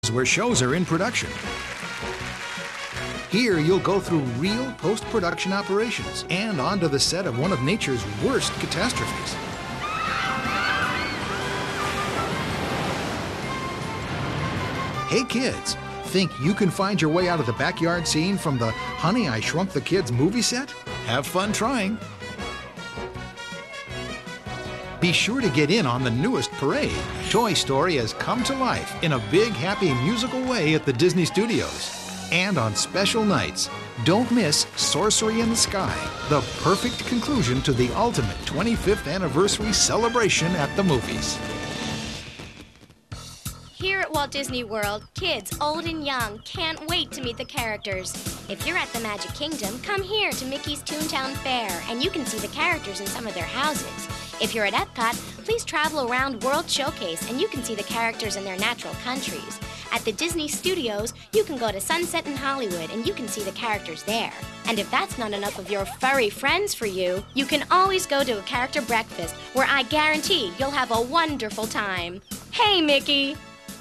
where shows are in production. Here, you'll go through real post-production operations and onto the set of one of nature's worst catastrophes. Hey kids, think you can find your way out of the backyard scene from the Honey, I Shrunk the Kids movie set? Have fun trying. Be sure to get in on the newest parade. Toy Story has come to life in a big, happy musical way at the Disney Studios. And on special nights, don't miss Sorcery in the Sky, the perfect conclusion to the ultimate 25th anniversary celebration at the movies. Here at Walt Disney World, kids, old and young, can't wait to meet the characters. If you're at the Magic Kingdom, come here to Mickey's Toontown Fair, and you can see the characters in some of their houses. If you're at Epcot, please travel around World Showcase, and you can see the characters in their natural countries. At the Disney Studios, you can go to Sunset in Hollywood, and you can see the characters there. And if that's not enough of your furry friends for you, you can always go to a character breakfast, where I guarantee you'll have a wonderful time. Hey, Mickey!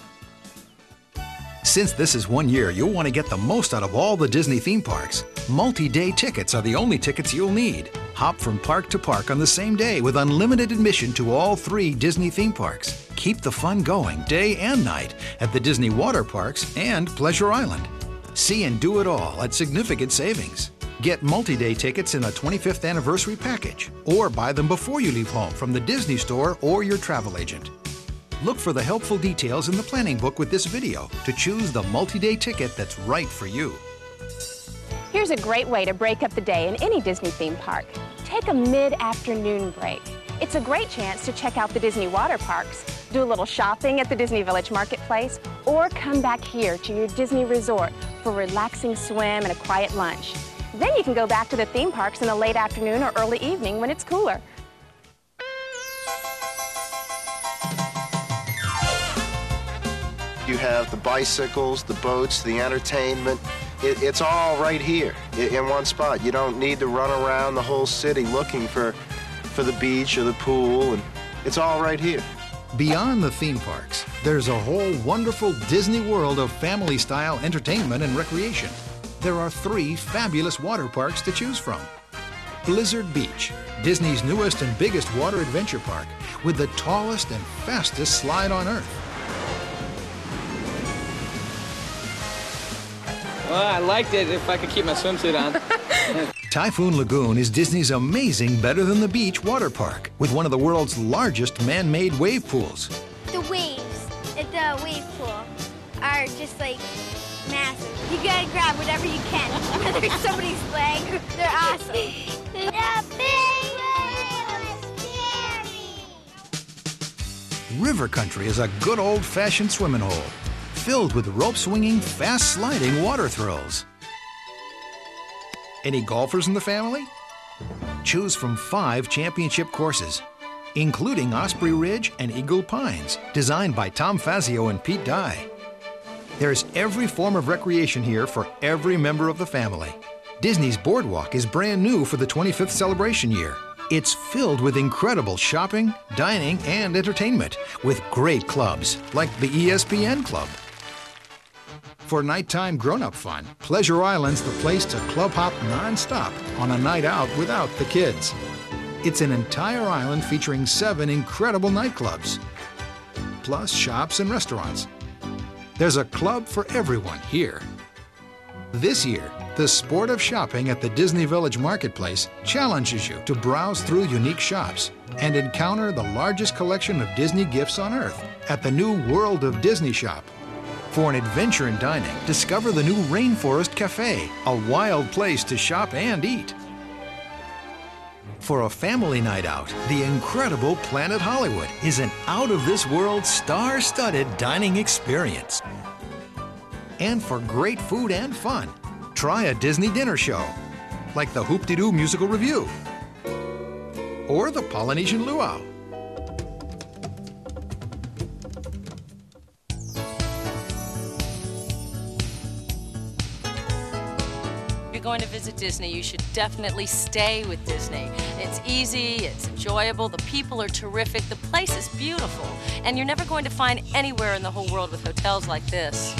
Since this is 1 year, you'll want to get the most out of all the Disney theme parks. Multi-day tickets are the only tickets you'll need. Hop from park to park on the same day with unlimited admission to all 3 Disney theme parks. Keep the fun going day and night at the Disney Water Parks and Pleasure Island. See and do it all at significant savings. Get multi-day tickets in a 25th anniversary package, or buy them before you leave home from the Disney Store or your travel agent. Look for the helpful details in the planning book with this video to choose the multi-day ticket that's right for you. Here's a great way to break up the day in any Disney theme park. Take a mid-afternoon break. It's a great chance to check out the Disney water parks, do a little shopping at the Disney Village Marketplace, or come back here to your Disney resort for a relaxing swim and a quiet lunch. Then you can go back to the theme parks in the late afternoon or early evening when it's cooler. You have the bicycles, the boats, the entertainment. It's all right here in one spot. You don't need to run around the whole city looking for the beach or the pool, and it's all right here. Beyond the theme parks, there's a whole wonderful Disney world of family-style entertainment and recreation. There are 3 fabulous water parks to choose from. Blizzard Beach, Disney's newest and biggest water adventure park, with the tallest and fastest slide on Earth. Well, I liked it if I could keep my swimsuit on. Typhoon Lagoon is Disney's amazing Better Than the Beach water park with one of the world's largest man-made wave pools. The waves at the wave pool are just like massive. You gotta grab whatever you can, whether it's somebody's leg. They're awesome. The big wave was scary. River Country is a good old-fashioned swimming hole filled with rope-swinging, fast-sliding water thrills. Any golfers in the family? Choose from 5 championship courses, including Osprey Ridge and Eagle Pines, designed by Tom Fazio and Pete Dye. There's every form of recreation here for every member of the family. Disney's Boardwalk is brand new for the 25th celebration year. It's filled with incredible shopping, dining, and entertainment, with great clubs like the ESPN Club. For nighttime grown-up fun, Pleasure Island's the place to club hop non-stop on a night out without the kids. It's an entire island featuring 7 incredible nightclubs, plus shops and restaurants. There's a club for everyone here. This year, the sport of shopping at the Disney Village Marketplace challenges you to browse through unique shops and encounter the largest collection of Disney gifts on Earth at the new World of Disney shop. For an adventure in dining, discover the new Rainforest Cafe, a wild place to shop and eat. For a family night out, the incredible Planet Hollywood is an out-of-this-world, star-studded dining experience. And for great food and fun, try a Disney dinner show, like the Hoop-De-Doo Musical Review or the Polynesian Luau. you're going to visit Disney, you should definitely stay with Disney. It's easy, it's enjoyable, the people are terrific, the place is beautiful, and you're never going to find anywhere in the whole world with hotels like this.